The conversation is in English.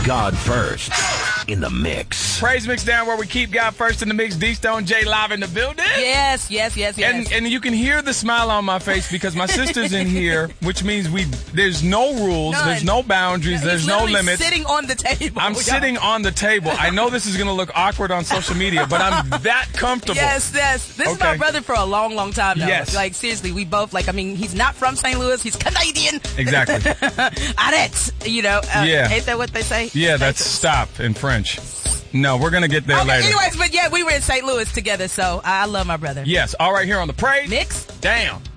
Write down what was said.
God first in the mix. Praise Mix Down, where we keep God first in the mix. D-Stone J live in the building. Yes. And you can hear the smile on my face because my sister's in here, which means there's no rules, None. There's no boundaries, there's no limits. Sitting on the table. I'm sitting on the table. I know this is going to look awkward on social media, but I'm that comfortable. Yes. This is my brother for a long, long time now. Yes. Like, seriously, we both, he's not from St. Louis. He's Canadian. Exactly. Arrête, Yeah. Ain't that what they say? Yeah, that's stop in French. No, we're going to get there later. Anyways, but yeah, we were in St. Louis together, so I love my brother. Yes, all right here on the Praise Mix Down.